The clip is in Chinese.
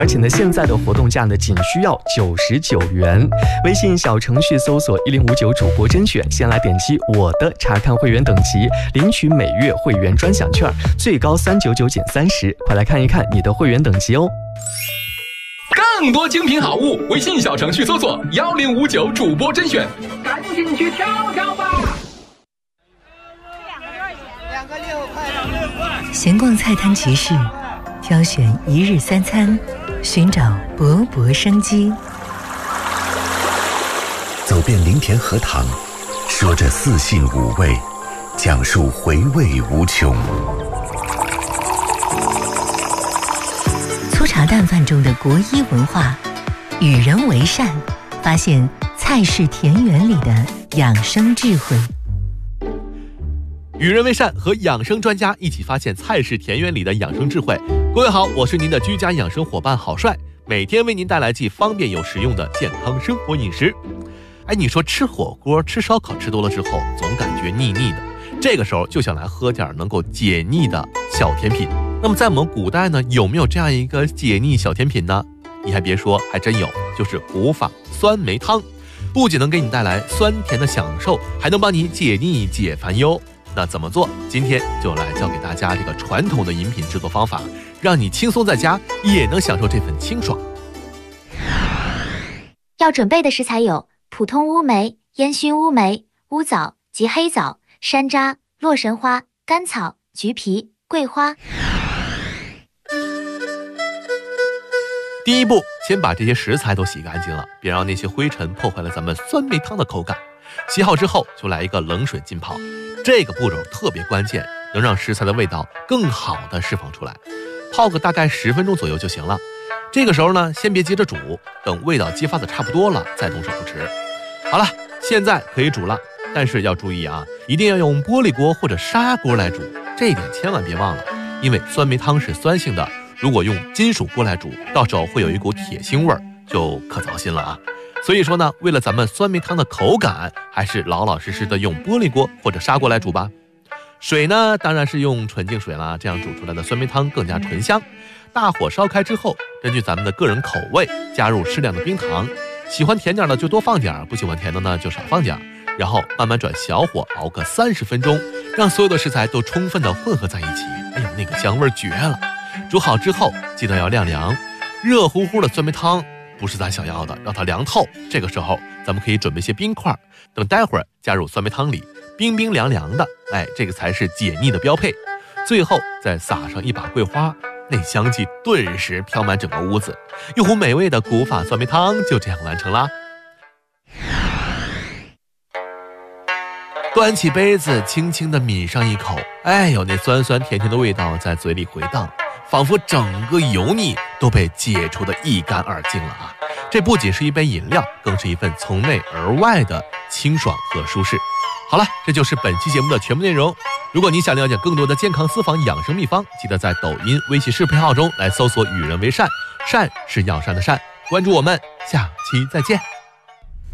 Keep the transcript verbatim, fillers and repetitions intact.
而且呢，现在的活动价呢，仅需要九十九元。微信小程序搜索一零五九主播甄选，先来点击我的查看会员等级，领取每月会员专享券，最高三九九减三十。快来看一看你的会员等级哦。 更多精品好物，微信小程序搜索幺零五九主播甄选，赶紧去挑挑吧。 两个六块，两个六块。 闲逛菜摊集市，挑选一日三餐，寻找勃勃生机。 走遍林田荷塘，说着四性五味，讲述回味无穷。 粗茶淡饭中的国医文化，与人为善，发现菜市田园里的养生智慧。 与人为善和养生专家一起发现菜市田园里的养生智慧。各位好，我是您的居家养生伙伴郝帅，每天为您带来既方便又实用的健康生活饮食。哎，你说吃火锅、吃烧烤吃多了之后，总感觉腻腻的，这个时候就想来喝点能够解腻的小甜品。那么在我们古代呢，有没有这样一个解腻小甜品呢？你还别说，还真有，就是古法酸梅汤。不仅能给你带来酸甜的享受，还能帮你解腻解烦忧。那怎么做？今天就来教给大家这个传统的饮品制作方法，让你轻松在家也能享受这份清爽。 要准备的食材有普通乌梅、烟熏乌梅、乌枣及黑枣、山楂、洛神花、甘草、橘皮、桂花。 第一步，先把这些食材都洗干净了，别让那些灰尘破坏了咱们酸梅汤的口感。洗好之后，就来一个冷水浸泡，这个步骤特别关键，能让食材的味道更好的释放出来。泡个大概十分钟左右就行了。这个时候呢，先别急着煮，等味道激发的差不多了再动手不迟。好了，现在可以煮了，但是要注意啊，一定要用玻璃锅或者砂锅来煮，这一点千万别忘了，因为酸梅汤是酸性的，如果用金属锅来煮，到时候会有一股铁腥味儿，就可糟心了啊。所以说呢，为了咱们酸梅汤的口感，还是老老实实的用玻璃锅或者砂锅来煮吧。水呢，当然是用纯净水啦，这样煮出来的酸梅汤更加醇香。大火烧开之后，根据咱们的个人口味，加入适量的冰糖，喜欢甜点的就多放点，不喜欢甜的呢就少放点，然后慢慢转小火熬个三十分钟，让所有的食材都充分的混合在一起。哎呦，那个香味绝了！煮好之后记得要晾凉，热乎乎的酸梅汤不是咱想要的，让它凉透。这个时候咱们可以准备些冰块，等待会儿加入酸梅汤里，冰冰凉凉的，哎，这个才是解腻的标配。最后再撒上一把桂花，那香气顿时飘满整个屋子，一壶美味的古法酸梅汤就这样完成啦。端起杯子，轻轻地抿上一口，哎呦，那酸酸甜甜的味道在嘴里回荡，仿佛整个油腻都被解除得一干二净了啊！这不仅是一杯饮料，更是一份从内而外的清爽和舒适。好了，这就是本期节目的全部内容。如果你想了解更多的健康私房养生秘方，记得在抖音、微信视频号中来搜索“与人为善”，善是药膳的善。关注我们，下期再见。